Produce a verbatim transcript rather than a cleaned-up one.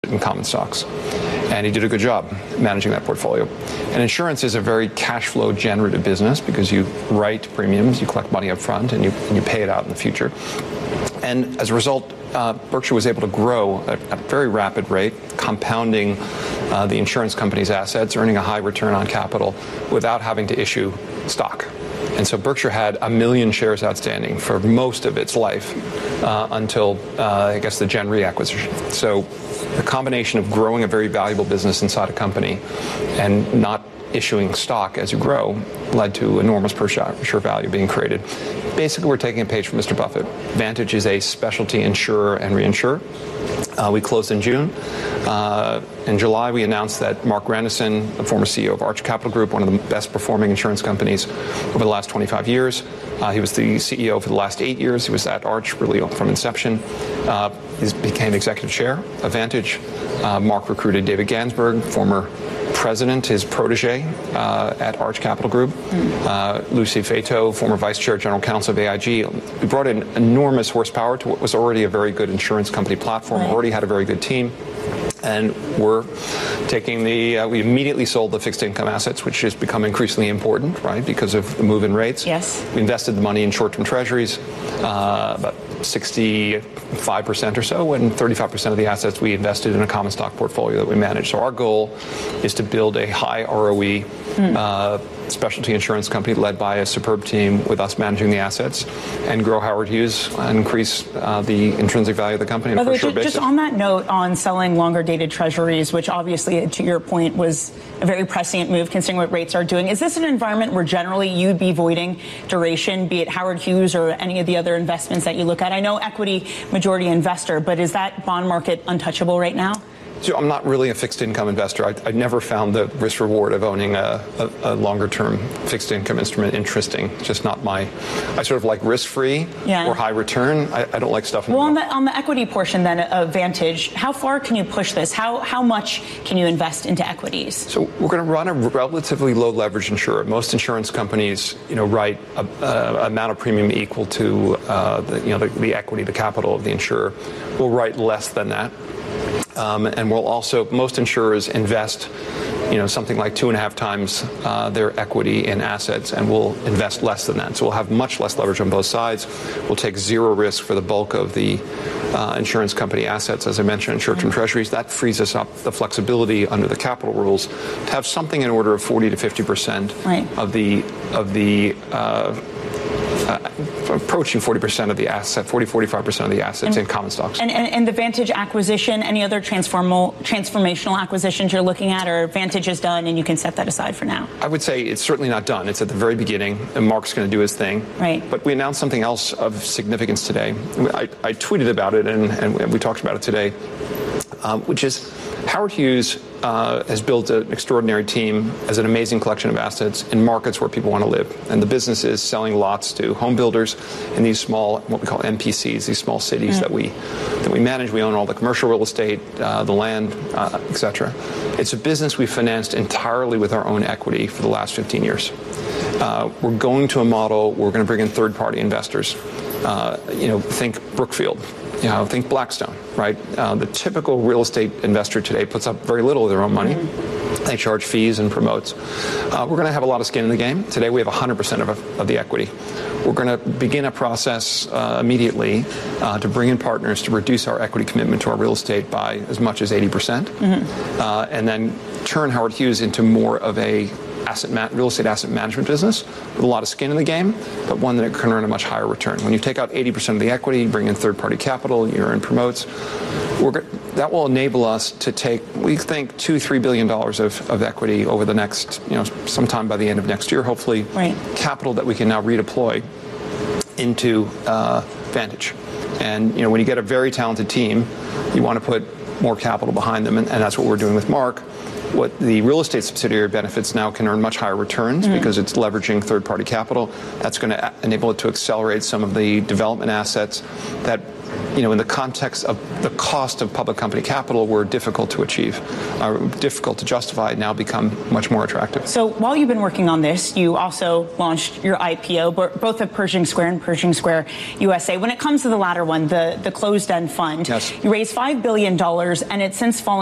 in common stocks. And he did a good job managing that portfolio. And insurance is a very cash flow generative business because you write premiums, you collect money up front, and you, and you pay it out in the future. And as a result, uh, Berkshire was able to grow at a very rapid rate, compounding uh, the insurance company's assets, earning a high return on capital without having to issue stock. And so Berkshire had a million shares outstanding for most of its life uh, until, uh, I guess, the Gen Re acquisition. So the combination of growing a very valuable business inside a company and not issuing stock as you grow led to enormous per share value being created. Basically, we're taking a page from Mister Buffett. Vantage is a specialty insurer and reinsurer. Uh, we closed in June. Uh, in July, we announced that Mark Grandison, the former C E O of Arch Capital Group, one of the best performing insurance companies over the last twenty-five years. Uh, he was the C E O for the last eight years. He was at Arch really from inception. Uh, he became executive chair of Vantage. Uh, Mark recruited David Gansberg, former president, his protege uh, at Arch Capital Group. Mm. Uh, Lucy Fato, former vice chair, general counsel of A I G. We brought in enormous horsepower to what was already a very good insurance company platform, right. Already had a very good team. And we're taking the, uh, we immediately sold the fixed income assets, which has become increasingly important, right, because of the move in rates. Yes. We invested the money in short-term treasuries, uh, about sixty-five percent or so, and thirty-five percent of the assets we invested in a common stock portfolio that we manage. So our goal is to build a high R O E mm. uh, specialty insurance company led by a superb team with us managing the assets and grow Howard Hughes and increase uh, the intrinsic value of the company on a per share basis. Just on that note on selling longer dated treasuries, which obviously, to your point, was a very prescient move considering what rates are doing. Is this an environment where generally you'd be voiding duration, be it Howard Hughes or any of the other investments that you look at? I know equity majority investor, but is that bond market untouchable right now? So I'm not really a fixed income investor. I, I never found the risk reward of owning a, a, a longer term fixed income instrument interesting. It's just not my. I sort of like risk free yeah. or high return. I, I don't like stuff. In well, the on the on the equity portion then of Vantage, how far can you push this? How how much can you invest into equities? So we're going to run a relatively low leverage insurer. Most insurance companies, you know, write a, a amount of premium equal to uh, the you know the, the equity, the capital of the insurer. We'll write less than that. Um, and we'll also, most insurers invest, you know, something like two and a half times uh, their equity in assets, and we'll invest less than that. So we'll have much less leverage on both sides. We'll take zero risk for the bulk of the uh, insurance company assets, as I mentioned, in short-term mm-hmm. treasuries. That frees us up the flexibility under the capital rules to have something in order of forty to fifty percent right. of the of the. Uh, Uh, approaching forty percent of the asset, forty, forty-five percent of the assets and, in common stocks. And, and, and the Vantage acquisition, any other transformal, transformational acquisitions you're looking at, or Vantage is done and you can set that aside for now? I would say it's certainly not done. It's at the very beginning, and Mark's going to do his thing. Right. But we announced something else of significance today. I, I tweeted about it, and, and we talked about it today, um, which is Howard Hughes uh, has built an extraordinary team as an amazing collection of assets in markets where people want to live. And the business is selling lots to home builders in these small, what we call M P Cs, these small cities mm. that we that we manage. We own all the commercial real estate, uh, the land, uh, et cetera. It's a business we financed entirely with our own equity for the last fifteen years. Uh, we're going to a model where we're going to bring in third-party investors. Uh, you know, think Brookfield. You know, think Blackstone, right? Uh, the typical real estate investor today puts up very little of their own money. Mm-hmm. They charge fees and promotes. Uh, we're going to have a lot of skin in the game. Today we have one hundred percent of, of the equity. We're going to begin a process uh, immediately uh, to bring in partners to reduce our equity commitment to our real estate by as much as eighty percent, mm-hmm. uh, and then turn Howard Hughes into more of a asset ma- real estate asset management business with a lot of skin in the game, but one that can earn a much higher return. When you take out eighty percent of the equity, bring in third-party capital, you earn promotes, we're, that will enable us to take, we think, two, three billion dollars of, of equity over the next, you know, sometime by the end of next year, hopefully, right. capital that we can now redeploy into uh, Vantage. And, you know, when you get a very talented team, you want to put more capital behind them, and, and that's what we're doing with Mark. What the real estate subsidiary benefits now can earn much higher returns mm-hmm. because it's leveraging third-party capital. That's going to enable it to accelerate some of the development assets that you know, in the context of the cost of public company capital, were difficult to achieve, uh, difficult to justify, now become much more attractive. So while you've been working on this, you also launched your I P O, both of Pershing Square and Pershing Square U S A. When it comes to the latter one, the, the closed-end fund, yes. you raised five billion dollars, and it's since fallen